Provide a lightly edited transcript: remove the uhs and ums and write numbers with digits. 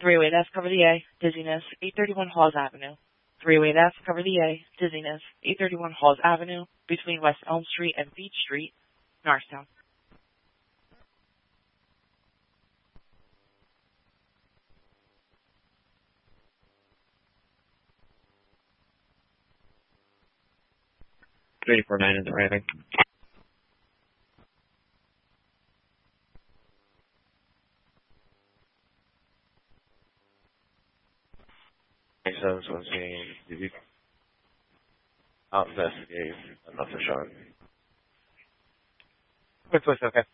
308 F, cover the A, dizziness, 831 Halls Avenue. 308 F, cover the A, dizziness, 831 Halls Avenue, between West Elm Street and Beach Street, Norristown. Three 4-9 is arriving. So did you investigate nothing, Sean? Quick, okay.